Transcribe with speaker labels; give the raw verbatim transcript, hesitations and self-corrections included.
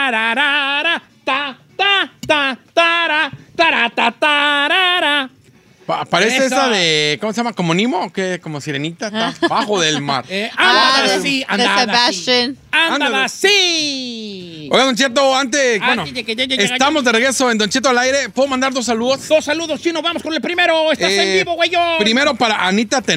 Speaker 1: tararara, ta, ta, ta, tara, tara, ta, tarara.
Speaker 2: Pa- Parece
Speaker 1: Eso.
Speaker 2: esa de, ¿cómo se llama? ¿Como Nimo? ¿Qué? Como Sirenita, está bajo del mar.
Speaker 1: Eh,
Speaker 3: Ah,
Speaker 1: andada
Speaker 3: de-
Speaker 1: así,
Speaker 3: de
Speaker 1: andada así.
Speaker 3: Sebastian.
Speaker 1: Andada
Speaker 2: Ándale.
Speaker 1: así.
Speaker 2: Oiga, Don Cheto, antes, bueno,
Speaker 1: Antes de que llegue- llegue-
Speaker 2: estamos de regreso en Don Cheto al aire. ¿Puedo mandar dos saludos?
Speaker 1: Dos saludos, Chino. Vamos con el primero. Estás
Speaker 2: Eh,
Speaker 1: en vivo, güey.
Speaker 2: Primero para Anita Ten